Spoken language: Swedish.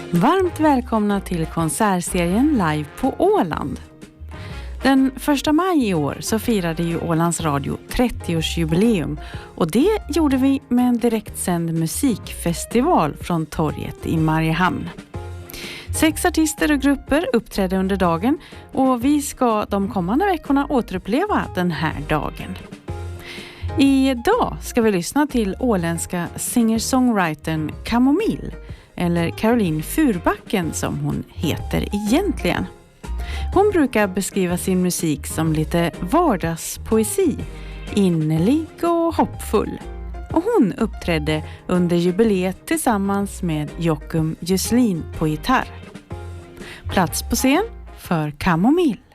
Varmt välkomna till konsertserien Live på Åland. Den 1 maj i år så firade ju Ålands Radio 30-årsjubileum och det gjorde vi med en direktsänd musikfestival från torget i Mariehamn. 6 artister och grupper uppträdde under dagen och vi ska de kommande veckorna återuppleva den här dagen. Idag ska vi lyssna till åländska singer-songwritern Kamomil, eller Caroline Furbacken som hon heter egentligen. Hon brukar beskriva sin musik som lite vardagspoesi, innerlig och hoppfull. Och hon uppträdde under jubileet tillsammans med Joakim Jusslin på gitarr. Plats på scen för Kamomil.